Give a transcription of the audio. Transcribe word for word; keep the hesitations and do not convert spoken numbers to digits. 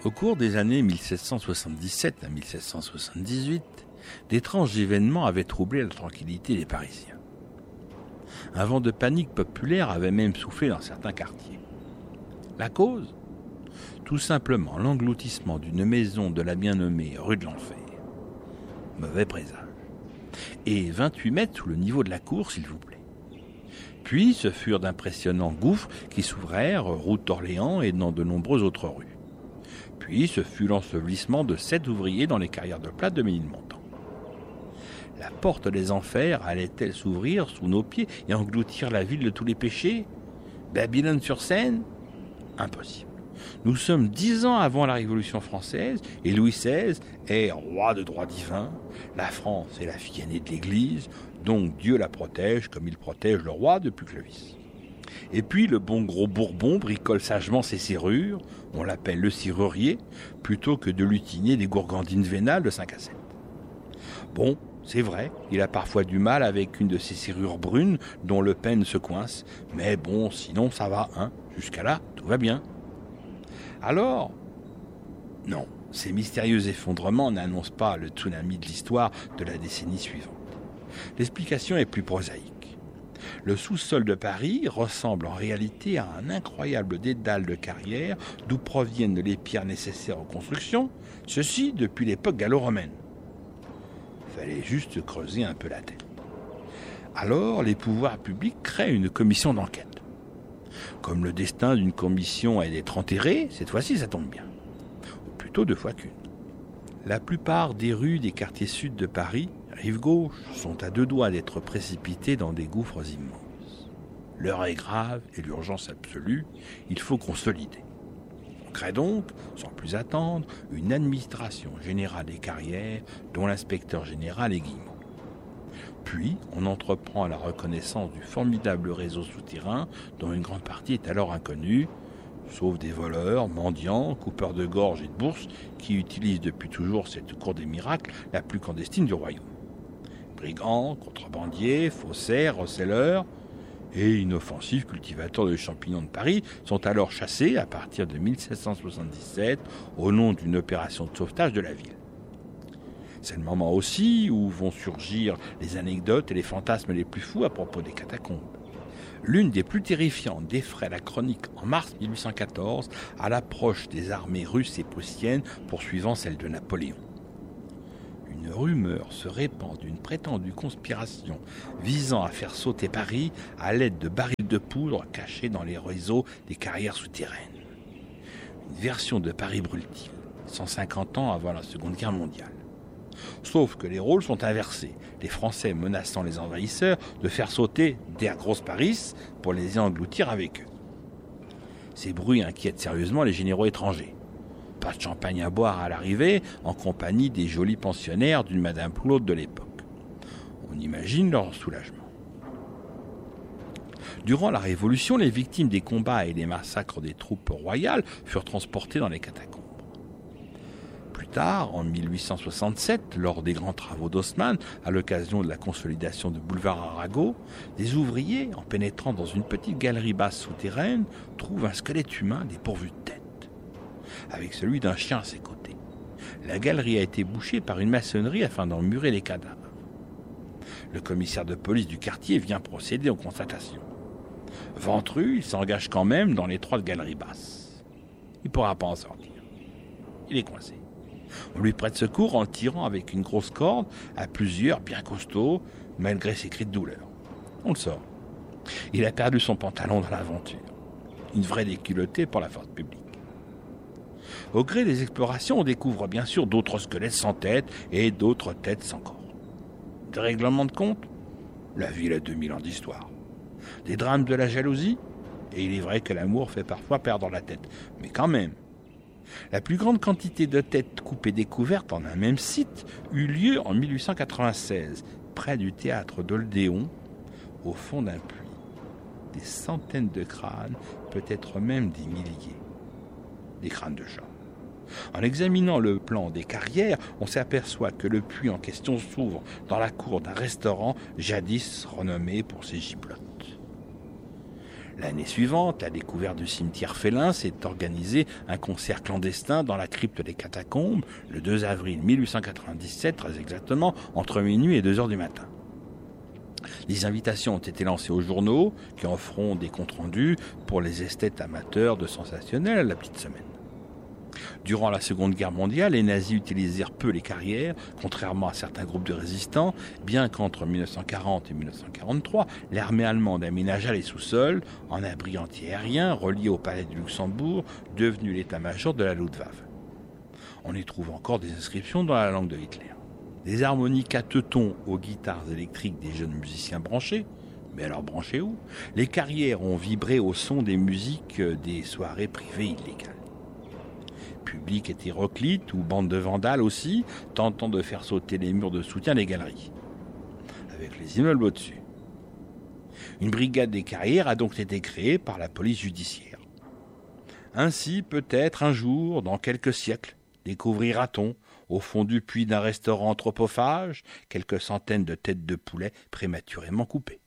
Au cours des années mille sept cent soixante-dix-sept à mille sept cent soixante-dix-huit, d'étranges événements avaient troublé la tranquillité des Parisiens. Un vent de panique populaire avait même soufflé dans certains quartiers. La cause ? Tout simplement l'engloutissement d'une maison de la bien nommée rue de l'Enfer. Mauvais présage. Et vingt-huit mètres sous le niveau de la cour, s'il vous plaît. Puis ce furent d'impressionnants gouffres qui s'ouvrèrent, route d'Orléans et dans de nombreuses autres rues. Puis ce fut l'ensevelissement de sept ouvriers dans les carrières de plâtre de Ménilmontant. La porte des enfers allait-elle s'ouvrir sous nos pieds et engloutir la ville de tous les péchés ? Babylone-sur-Seine ? Impossible. Nous sommes dix ans avant la Révolution française et Louis seize est roi de droit divin. La France est la fille aînée de l'Église, donc Dieu la protège comme il protège le roi depuis Clovis. Et puis le bon gros Bourbon bricole sagement ses serrures, on l'appelle le serrurier, plutôt que de lutiner des gourgandines vénales de cinq à sept. Bon, c'est vrai, il a parfois du mal avec une de ces serrures brunes dont le peigne se coince, mais bon, sinon ça va, hein, jusqu'à là, tout va bien. Alors, non, ces mystérieux effondrements n'annoncent pas le tsunami de l'histoire de la décennie suivante. L'explication est plus prosaïque. Le sous-sol de Paris ressemble en réalité à un incroyable dédale de carrières d'où proviennent les pierres nécessaires aux constructions, ceci depuis l'époque gallo-romaine. Fallait juste creuser un peu la tête. Alors, les pouvoirs publics créent une commission d'enquête. Comme le destin d'une commission est d'être enterré, cette fois-ci ça tombe bien. Ou plutôt deux fois qu'une. La plupart des rues des quartiers sud de Paris, rive gauche, sont à deux doigts d'être précipitées dans des gouffres immenses. L'heure est grave et l'urgence absolue, il faut consolider. On crée donc, sans plus attendre, une administration générale des carrières dont l'inspecteur général est Guillemot. Puis, on entreprend la reconnaissance du formidable réseau souterrain dont une grande partie est alors inconnue, sauf des voleurs, mendiants, coupeurs de gorge et de bourses qui utilisent depuis toujours cette cour des miracles la plus clandestine du royaume. Brigands, contrebandiers, faussaires, receleurs et inoffensifs cultivateurs de champignons de Paris sont alors chassés à partir de mille sept cent soixante-dix-sept au nom d'une opération de sauvetage de la ville. C'est le moment aussi où vont surgir les anecdotes et les fantasmes les plus fous à propos des catacombes. L'une des plus terrifiantes défraie la chronique en mars mille huit cent quatorze à l'approche des armées russes et prussiennes poursuivant celle de Napoléon. Une rumeur se répand d'une prétendue conspiration visant à faire sauter Paris à l'aide de barils de poudre cachés dans les réseaux des carrières souterraines. Une version de Paris brûle-t-il, cent cinquante ans avant la Seconde Guerre mondiale. Sauf que les rôles sont inversés, les Français menaçant les envahisseurs de faire sauter Der Grosse Paris pour les y engloutir avec eux. Ces bruits inquiètent sérieusement les généraux étrangers. Pas de champagne à boire à l'arrivée, en compagnie des jolis pensionnaires d'une Madame Claude de l'époque. On imagine leur soulagement. Durant la Révolution, les victimes des combats et des massacres des troupes royales furent transportées dans les catacombes. Plus tard, en mille huit cent soixante-sept, lors des grands travaux d'Haussmann, à l'occasion de la consolidation de boulevard Arago, des ouvriers, en pénétrant dans une petite galerie basse souterraine, trouvent un squelette humain dépourvu de tête, avec celui d'un chien à ses côtés. La galerie a été bouchée par une maçonnerie afin d'en murer les cadavres. Le commissaire de police du quartier vient procéder aux constatations. Ventru, il s'engage quand même dans l'étroite galerie basse. Il ne pourra pas en sortir. Il est coincé. On lui prête secours en le tirant avec une grosse corde à plusieurs bien costauds, malgré ses cris de douleur. On le sort. Il a perdu son pantalon dans l'aventure. Une vraie déculottée pour la force publique. Au gré des explorations, on découvre bien sûr d'autres squelettes sans tête et d'autres têtes sans corps. Des règlements de compte ? La ville a deux mille ans d'histoire. Des drames de la jalousie ? Et il est vrai que l'amour fait parfois perdre la tête. Mais quand même. La plus grande quantité de têtes coupées découvertes en un même site eut lieu en mille huit cent quatre-vingt-seize, près du théâtre d'Odéon, au fond d'un puits. Des centaines de crânes, peut-être même des milliers. Des crânes de chat. En examinant le plan des carrières, on s'aperçoit que le puits en question s'ouvre dans la cour d'un restaurant jadis renommé pour ses giblottes. L'année suivante, la découverte du cimetière félin, s'est organisé un concert clandestin dans la crypte des catacombes le deux avril mille huit cent quatre-vingt-dix-sept, très exactement, entre minuit et deux heures du matin. Les invitations ont été lancées aux journaux qui en feront des comptes rendus pour les esthètes amateurs de sensationnel à la petite semaine. Durant la Seconde Guerre mondiale, les nazis utilisèrent peu les carrières, contrairement à certains groupes de résistants, bien qu'entre mille neuf cent quarante et mille neuf cent quarante-trois, l'armée allemande aménagea les sous-sols en abris anti-aériens reliés au palais du Luxembourg, devenu l'état-major de la Luftwaffe. On y trouve encore des inscriptions dans la langue de Hitler. Des harmoniques à teuton aux guitares électriques des jeunes musiciens branchés. Mais alors branchés où? Les carrières ont vibré au son des musiques des soirées privées illégales. Public hétéroclite ou bande de vandales aussi, tentant de faire sauter les murs de soutien des galeries, avec les immeubles au-dessus. Une brigade des carrières a donc été créée par la police judiciaire. Ainsi, peut-être un jour, dans quelques siècles, découvrira-t-on, au fond du puits d'un restaurant anthropophage, quelques centaines de têtes de poulet prématurément coupées.